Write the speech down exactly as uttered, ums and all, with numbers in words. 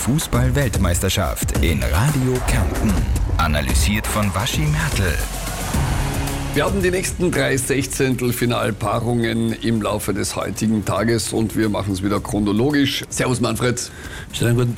Fußball-Weltmeisterschaft in Radio Kärnten. Analysiert von Waschi Mertl. Wir haben die nächsten drei Sechzehntelfinalpaarungen im Laufe des heutigen Tages und wir machen es wieder chronologisch. Servus Manfred. Schönen guten